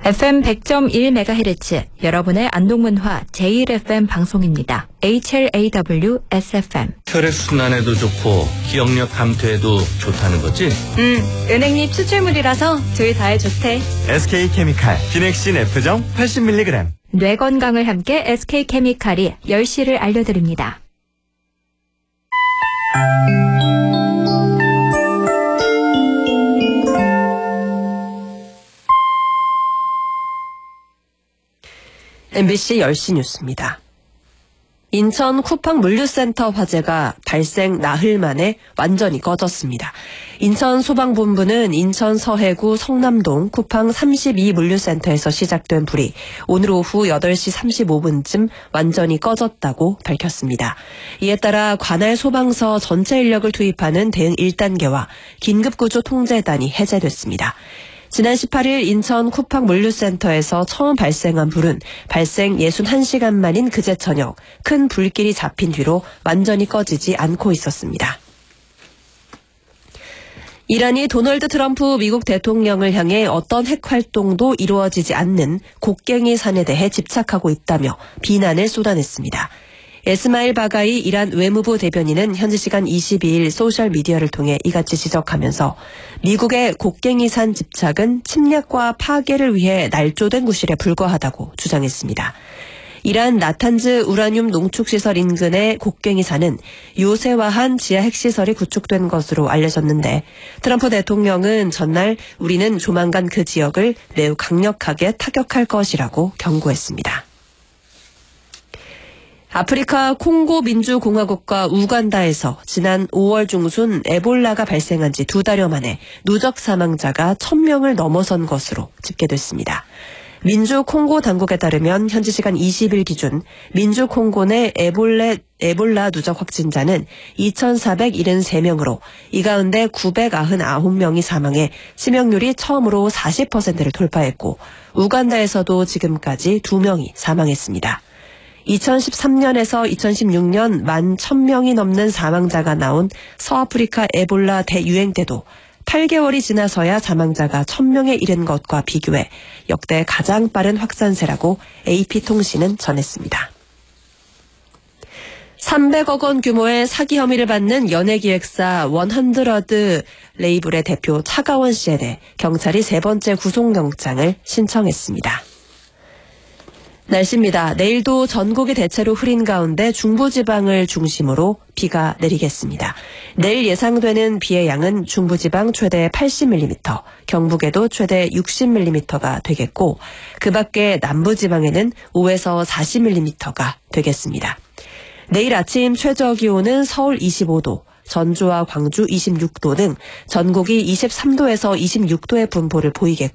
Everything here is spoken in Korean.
FM 100.1MHz 여러분의 안동문화 제1FM 방송입니다. HLAW SFM. 혈액순환에도 좋고 기억력 감퇴에도 좋다는 거지? 은행잎 추출물이라서 둘 다에 좋대. SK케미칼 비넥신 F정 80mg. 뇌 건강을 함께 SK케미칼이 10시를 알려드립니다. MBC 10시 뉴스입니다. 인천 쿠팡 물류센터 화재가 발생 나흘 만에 완전히 꺼졌습니다. 인천 소방본부는 인천 서해구 성남동 쿠팡 32 물류센터에서 시작된 불이 오늘 오후 8시 35분쯤 완전히 꺼졌다고 밝혔습니다. 이에 따라 관할 소방서 전체 인력을 투입하는 대응 1단계와 긴급구조 통제단이 해제됐습니다. 지난 18일 인천 쿠팡 물류센터에서 처음 발생한 불은 발생 61시간 만인 그제 저녁 큰 불길이 잡힌 뒤로 완전히 꺼지지 않고 있었습니다. 이란이 도널드 트럼프 미국 대통령을 향해 어떤 핵활동도 이루어지지 않는 곡괭이 산에 대해 집착하고 있다며 비난을 쏟아냈습니다. 에스마일 바가이 이란 외무부 대변인은 현지 시간 22일 소셜미디어를 통해 이같이 지적하면서 미국의 곡괭이산 집착은 침략과 파괴를 위해 날조된 구실에 불과하다고 주장했습니다. 이란 나탄즈 우라늄 농축시설 인근의 곡괭이산은 요새화한 지하 핵시설이 구축된 것으로 알려졌는데 트럼프 대통령은 전날 우리는 조만간 그 지역을 매우 강력하게 타격할 것이라고 경고했습니다. 아프리카 콩고 민주공화국과 우간다에서 지난 5월 중순 에볼라가 발생한 지 2달여 만에 누적 사망자가 1000명을 넘어선 것으로 집계됐습니다. 민주 콩고 당국에 따르면 현지 시간 20일 기준 민주 콩고 내 에볼라 누적 확진자는 2,473명으로 이 가운데 999명이 사망해 치명률이 처음으로 40%를 돌파했고 우간다에서도 지금까지 2명이 사망했습니다. 2013년에서 2016년 11,000명이 넘는 사망자가 나온 서아프리카 에볼라 대유행 때도 8개월이 지나서야 사망자가 1,000명에 이른 것과 비교해 역대 가장 빠른 확산세라고 AP통신은 전했습니다. 300억 원 규모의 사기 혐의를 받는 연예기획사 100 레이블의 대표 차가원 씨에 대해 경찰이 3번째 구속영장을 신청했습니다. 날씨입니다. 내일도 전국이 대체로 흐린 가운데 중부지방을 중심으로 비가 내리겠습니다. 내일 예상되는 비의 양은 중부지방 최대 80mm, 경북에도 최대 60mm가 되겠고 그 밖에 남부지방에는 5에서 40mm가 되겠습니다. 내일 아침 최저기온은 서울 25도, 전주와 광주 26도 등 전국이 23도에서 26도의 분포를 보이겠고